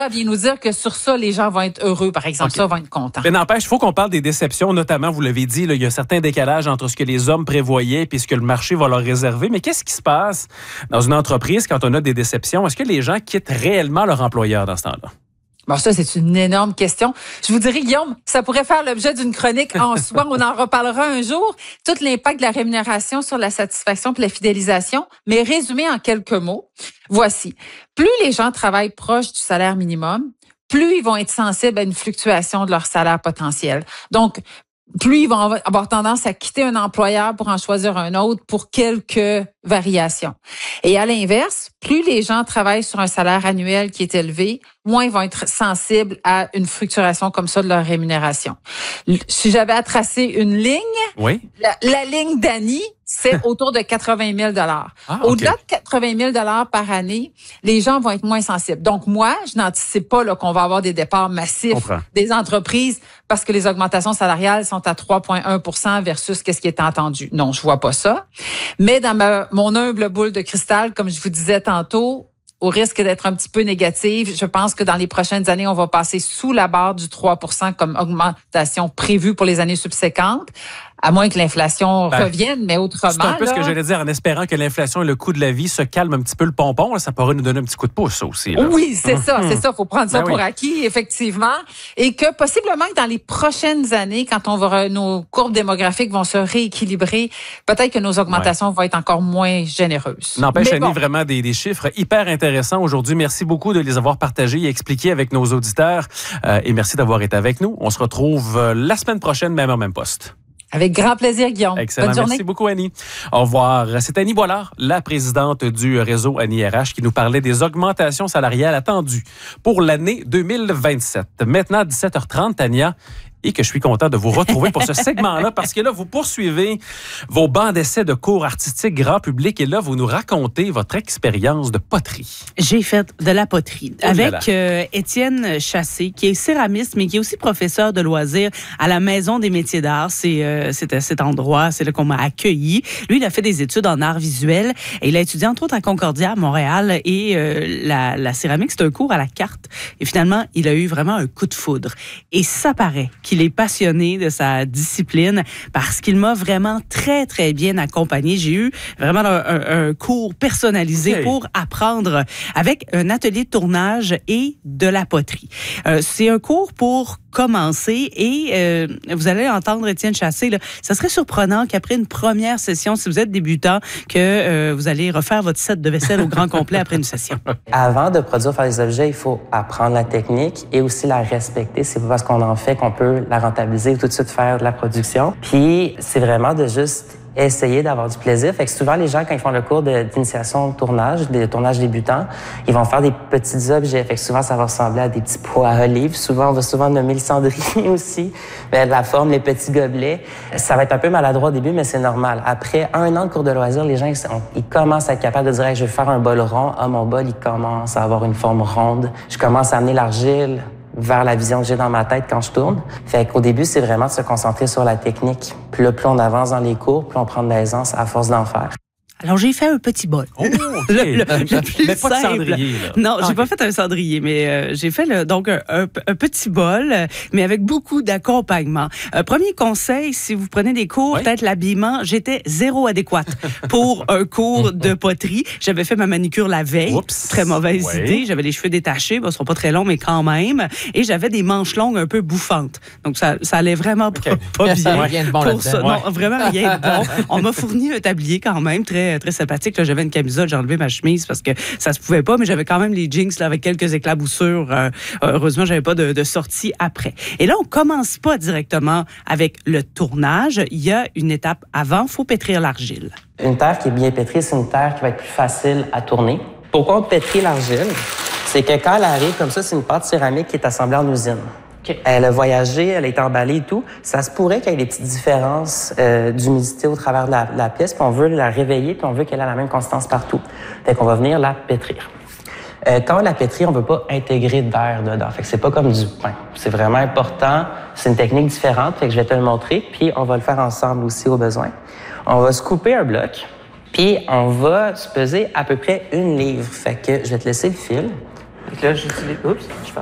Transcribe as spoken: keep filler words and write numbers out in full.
vient nous dire que sur ça, les gens vont être heureux, par exemple. Okay. Ça, vont être contents. Mais n'empêche, il faut qu'on parle des déceptions, notamment, vous l'avez dit, là, il y a certains décalages entre ce que les hommes prévoyaient et ce que le marché va leur réserver. Mais qu'est-ce qui se passe dans une entreprise quand on a des déceptions? Est-ce que les gens quittent réellement leur employeur dans ce temps-là? Bon, ça, c'est une énorme question. Je vous dirais, Guillaume, ça pourrait faire l'objet d'une chronique en soi. On en reparlera un jour. Tout l'impact de la rémunération sur la satisfaction et la fidélisation. Mais résumé en quelques mots, voici. Plus les gens travaillent proche du salaire minimum, plus ils vont être sensibles à une fluctuation de leur salaire potentiel. Donc, plus ils vont avoir tendance à quitter un employeur pour en choisir un autre pour quelques variations. Et à l'inverse, plus les gens travaillent sur un salaire annuel qui est élevé, moins ils vont être sensibles à une fluctuation comme ça de leur rémunération. Si j'avais à tracer une ligne, oui. la, la ligne d'Annie, c'est autour de quatre-vingt mille dollars. Ah, okay. Au-delà de quatre-vingt mille dollars par année, les gens vont être moins sensibles. Donc moi, je n'anticipe pas là, qu'on va avoir des départs massifs des entreprises parce que les augmentations salariales sont à trois virgule un pour cent versus qu'est-ce qui est entendu. Non, je vois pas ça. Mais dans ma, mon humble boule de cristal, comme je vous disais tantôt, au risque d'être un petit peu négative, je pense que dans les prochaines années, on va passer sous la barre du trois pour cent comme augmentation prévue pour les années subséquentes. À moins que l'inflation ben, revienne, mais autrement... C'est un peu là, ce que j'allais dire, en espérant que l'inflation et le coût de la vie se calment un petit peu le pompon. Là, ça pourrait nous donner un petit coup de pouce, ça aussi. Là. Oui, c'est ça, c'est ça. Il faut prendre ça ben pour oui. acquis, effectivement. Et que possiblement que dans les prochaines années, quand on va, nos courbes démographiques vont se rééquilibrer, peut-être que nos augmentations ouais. vont être encore moins généreuses. N'empêche, Annie, bon. vraiment des, des chiffres hyper intéressants aujourd'hui. Merci beaucoup de les avoir partagés et expliqués avec nos auditeurs. Euh, et merci d'avoir été avec nous. On se retrouve euh, la semaine prochaine, même au même poste. Avec grand plaisir, Guillaume. Excellent. Bonne journée. Merci beaucoup, Annie. Au revoir. C'est Annie Boilard, la présidente du réseau Annie R H, qui nous parlait des augmentations salariales attendues pour l'année deux mille vingt-sept. Maintenant, à dix-sept heures trente, Tania, et que je suis content de vous retrouver pour ce segment-là, parce que là, vous poursuivez vos bancs d'essai de cours artistiques grand public, et là, vous nous racontez votre expérience de poterie. J'ai fait de la poterie oh avec euh, Étienne Chassé, qui est céramiste, mais qui est aussi professeur de loisirs à la Maison des métiers d'art. C'est, euh, c'est à cet endroit, c'est là qu'on m'a accueilli. Lui, il a fait des études en art visuel, et il a étudié entre autres à Concordia, à Montréal, et euh, la, la céramique, c'est un cours à la carte. Et finalement, il a eu vraiment un coup de foudre. Et ça paraît qu'il est passionné de sa discipline parce qu'il m'a vraiment très, très bien accompagné. J'ai eu vraiment un, un, un cours personnalisé okay. pour apprendre avec un atelier de tournage et de la poterie. Euh, c'est un cours pour commencer et euh, vous allez entendre Étienne Chassé, là, ça serait surprenant qu'après une première session, si vous êtes débutant, que euh, vous allez refaire votre set de vaisselle au grand complet après une session. Avant de produire, faire des objets, il faut apprendre la technique et aussi la respecter. C'est pas parce qu'on en fait qu'on peut la rentabiliser ou tout de suite faire de la production. Puis, c'est vraiment de juste essayer d'avoir du plaisir. Fait que souvent, les gens, quand ils font le cours de, d'initiation de tournage, de tournage débutant, ils vont faire des petits objets. Fait que souvent, ça va ressembler à des petits pots à olives. Souvent, on va souvent nommer le cendrier aussi. Mais la forme, les petits gobelets. Ça va être un peu maladroit au début, mais c'est normal. Après un an de cours de loisirs, les gens, ils, sont, ils commencent à être capables de dire hey, « je vais faire un bol rond ». Ah, mon bol, il commence à avoir une forme ronde. Je commence à amener l'argile vers la vision que j'ai dans ma tête quand je tourne. Fait qu'au début, c'est vraiment de se concentrer sur la technique. Puis là, plus on avance dans les cours, plus on prend de l'aisance à force d'en faire. Alors, j'ai fait un petit bol. Oh, okay. le, le, le plus mais pas de cendrier, là. Non, okay. j'ai pas fait un cendrier, mais euh, j'ai fait le, donc un, un, un petit bol, mais avec beaucoup d'accompagnement. Euh, premier conseil, si vous prenez des cours, oui? peut-être l'habillement, j'étais zéro adéquate pour un cours de poterie. J'avais fait ma manicure la veille. Oups. Très mauvaise oui. idée. J'avais les cheveux détachés, bon, ce sera pas très long, mais quand même. Et j'avais des manches longues un peu bouffantes. Donc, ça, ça allait vraiment okay. pas, pas bien. Rien de bon pour ça. Ouais. Non, vraiment rien de bon. On m'a fourni un tablier quand même, très très sympathique. Là, j'avais une camisole, j'ai enlevé ma chemise parce que ça se pouvait pas, mais j'avais quand même les jeans là, avec quelques éclaboussures. Euh, heureusement, j'avais pas de, de sortie après. Et là, on commence pas directement avec le tournage. Il y a une étape avant, il faut pétrir l'argile. Une terre qui est bien pétrie, c'est une terre qui va être plus facile à tourner. Pourquoi on pétrit l'argile? C'est que quand elle arrive comme ça, c'est une pâte céramique qui est assemblée en usine. Okay. Elle a voyagé, elle est emballée et tout. Ça se pourrait qu'il y ait des petites différences euh, d'humidité au travers de la, la pièce, puis on veut la réveiller, puis on veut qu'elle ait la même consistance partout. Fait qu'on va venir la pétrir. Euh, quand on la pétrit, on ne veut pas intégrer d'air dedans. Fait que c'est pas comme du pain. C'est vraiment important. C'est une technique différente, fait que je vais te le montrer, puis on va le faire ensemble aussi au besoin. On va se couper un bloc, puis on va se peser à peu près une livre. Fait que je vais te laisser le fil. Donc là, j'utilise... Oups, je